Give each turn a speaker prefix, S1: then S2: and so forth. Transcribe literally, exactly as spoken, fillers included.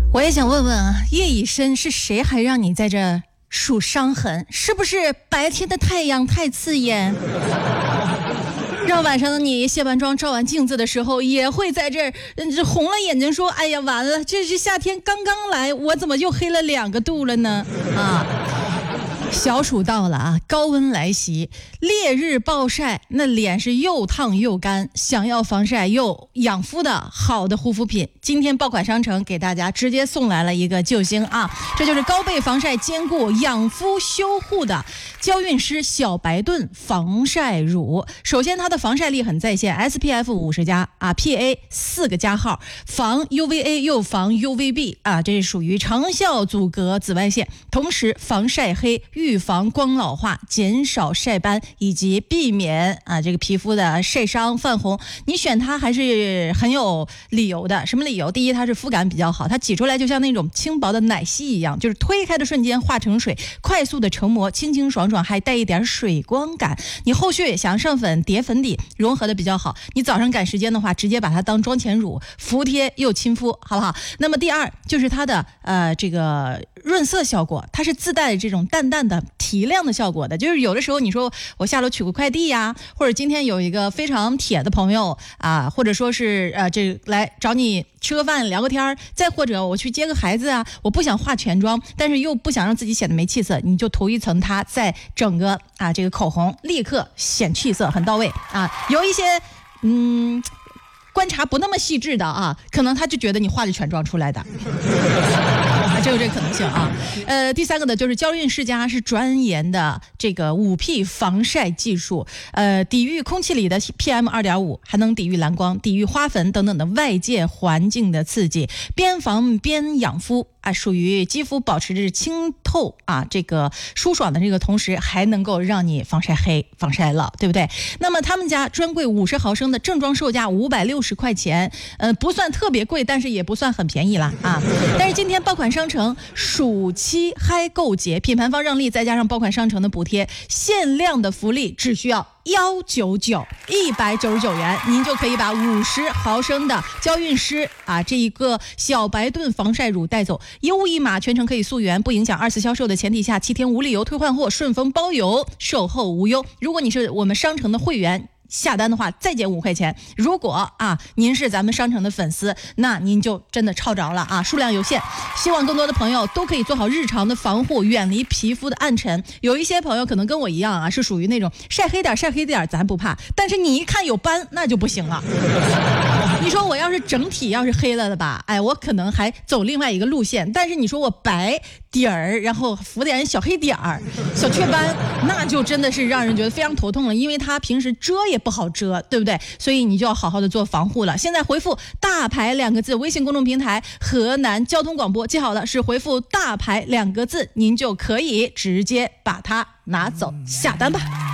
S1: 我也想问问啊，夜已深，是谁还让你在这数伤痕？是不是白天的太阳太刺眼，让晚上的你卸完妆照完镜子的时候也会在这儿红了眼睛说，哎呀完了，这是夏天刚刚来，我怎么又黑了两个度了呢？啊，小暑到了啊，高温来袭，烈日暴晒，那脸是又烫又干，想要防晒又养肤的好的护肤品，今天爆款商城给大家直接送来了一个救星啊！这就是高倍防晒兼顾养肤修护的娇韵诗小白盾防晒乳。首先它的防晒力很在线 ，S P F 五十 加啊 ，P A 四个加号，防 U V A 又防 U V B 啊，这是属于长效阻隔紫外线，同时防晒黑。预防光老化，减少晒斑，以及避免啊这个皮肤的晒伤泛红。你选它还是很有理由的。什么理由？第一，它是肤感比较好，它挤出来就像那种轻薄的奶昔一样，就是推开的瞬间化成水，快速的成膜，清清爽爽，还带一点水光感。你后续想上粉叠粉底融合的比较好，你早上赶时间的话，直接把它当妆前乳，服帖又亲肤，好不好？那么第二就是它的呃这个润色效果，它是自带这种淡淡的提亮的效果的，就是有的时候你说我下楼取个快递呀，或者今天有一个非常铁的朋友啊，或者说是呃这来找你吃个饭聊个天，再或者我去接个孩子啊，我不想化全妆，但是又不想让自己显得没气色，你就涂一层它，再整个啊这个口红立刻显气色，很到位啊。有一些嗯观察不那么细致的啊，可能他就觉得你化着全妆出来的。就有这个可能性啊。呃，第三个呢，就是娇韵世家是专研的这个五 P 防晒技术，呃，抵御空气里的 P M 二点五，还能抵御蓝光、抵御花粉等等的外界环境的刺激，边防边养肤啊，属于肌肤保持着清透啊，这个舒爽的这个同时，还能够让你防晒黑、防晒老，对不对？那么他们家专柜五十毫升的正装售价五百六十块钱，呃，不算特别贵，但是也不算很便宜啦啊。但是今天爆款商城暑期嗨购节，品牌方让利，再加上爆款商城的补贴，限量的福利只需要一百九十九一百九十九元，您就可以把五十毫升的娇韵诗啊这一个小白盾防晒乳带走，优物一码，全程可以溯源，不影响二次销售的前提下，七天无理由退换货，顺丰包邮，售后无忧。如果你是我们商城的会员，下单的话再减五块钱。如果啊您是咱们商城的粉丝，那您就真的超着了啊，数量有限，希望更多的朋友都可以做好日常的防护，远离皮肤的暗沉。有一些朋友可能跟我一样啊，是属于那种晒黑点晒黑点咱不怕，但是你一看有斑那就不行了。你说我要是整体要是黑了的吧，哎，我可能还走另外一个路线，但是你说我白底儿，然后浮点小黑点儿、小雀斑，那就真的是让人觉得非常头痛了，因为它平时遮也不好遮，对不对？所以你就要好好的做防护了。现在回复大牌两个字，微信公众平台河南交通广播，记好了，是回复大牌两个字，您就可以直接把它拿走，下单吧。